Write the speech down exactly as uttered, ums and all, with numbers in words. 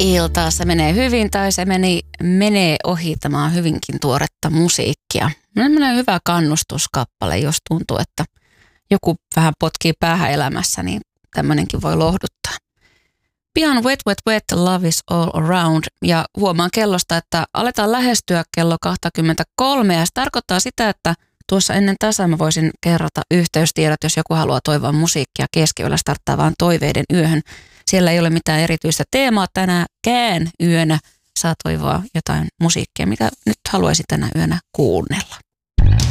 iltaa. Se menee hyvin tai se meni, menee ohi. Tämä on hyvinkin tuoretta musiikkia. Sellainen hyvä kannustuskappale, jos tuntuu, että joku vähän potkii päähän elämässä, niin tämmöinenkin voi lohduttaa. Pian Wet Wet Wet, Love is All Around. Ja huomaan kellosta, että aletaan lähestyä kello kaksikymmentäkolme. Ja se tarkoittaa sitä, että tuossa ennen tasaa mä voisin kerrata yhteystiedot, jos joku haluaa toivoa musiikkia keskiyöllä starttaavaan toiveiden yöhön. Siellä ei ole mitään erityistä teemaa tänäänkään yönä. Saa toivoa jotain musiikkia, mitä nyt haluaisit tänä yönä kuunnella.